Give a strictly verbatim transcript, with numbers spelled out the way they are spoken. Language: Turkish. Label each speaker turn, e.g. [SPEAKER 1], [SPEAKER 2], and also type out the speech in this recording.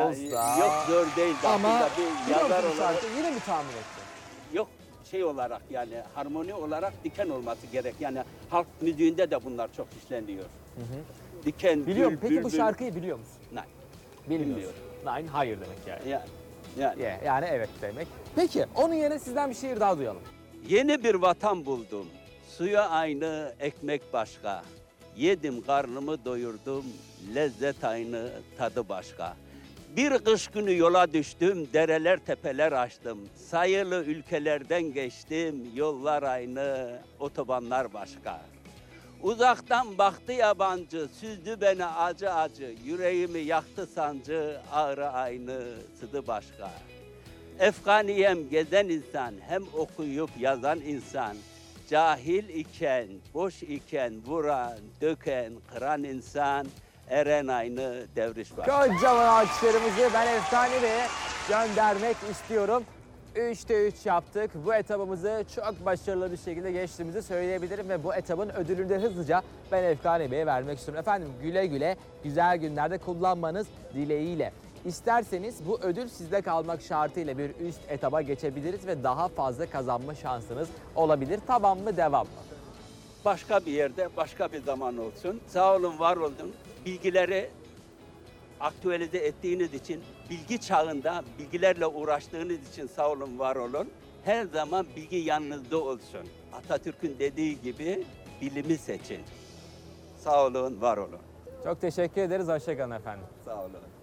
[SPEAKER 1] usta.
[SPEAKER 2] Yok zor değil.
[SPEAKER 1] Ama
[SPEAKER 2] Aslında bir
[SPEAKER 1] biliyor
[SPEAKER 2] yazar
[SPEAKER 1] musun
[SPEAKER 2] olarak
[SPEAKER 1] şarkıyı? Yine mi tahmin ettin?
[SPEAKER 2] yok şey olarak yani harmoni olarak diken olması gerek. Yani halk müziğinde de bunlar çok işleniyor. Diken,
[SPEAKER 1] Biliyorum.
[SPEAKER 2] gül,
[SPEAKER 1] Peki bu
[SPEAKER 2] bülbül.
[SPEAKER 1] şarkıyı biliyor musun?
[SPEAKER 2] Nein,
[SPEAKER 1] Bilmiyorum.
[SPEAKER 2] bilmiyorum.
[SPEAKER 1] Nein, hayır demek yani.
[SPEAKER 2] Yani, yani.
[SPEAKER 1] Yeah, yani evet demek. Peki onun yerine sizden bir şiir daha duyalım.
[SPEAKER 2] Yeni bir vatan buldum. Suya aynı, ekmek başka. Yedim karnımı doyurdum. Lezzet aynı, tadı başka. Bir kış günü yola düştüm. Dereler tepeler açtım. Sayılı ülkelerden geçtim. Yollar aynı, otobanlar başka. Uzaktan baktı yabancı, süzdü beni acı acı. Yüreğimi yaktı sancı, ağrı aynı, sıdı başka. Efkaniyem gezen insan, hem okuyup yazan insan. Cahil iken, boş iken vuran, döken, kıran insan. Eren aynı, devriş var.
[SPEAKER 1] Kocaman alkışlarımızı ben Efsane Bey'e göndermek istiyorum. Üçte üç yaptık. Bu etabımızı çok başarılı bir şekilde geçtiğimizi söyleyebilirim ve bu etabın ödülünü de hızlıca ben Efsane Bey'e vermek istiyorum. Efendim güle güle güzel günlerde kullanmanız dileğiyle. İsterseniz bu ödül sizde kalmak şartıyla bir üst etaba geçebiliriz ve daha fazla kazanma şansınız olabilir. Tamam mı, devam mı?
[SPEAKER 2] Başka bir yerde, başka bir zaman olsun. Sağ olun, var olun. Bilgileri aktüelize ettiğiniz için, bilgi çağında bilgilerle uğraştığınız için sağ olun, var olun. Her zaman bilgi yanınızda olsun. Atatürk'ün dediği gibi bilimi seçin. Sağ olun, var olun.
[SPEAKER 1] Çok teşekkür ederiz. Hoşça kalın efendim.
[SPEAKER 2] Sağ olun.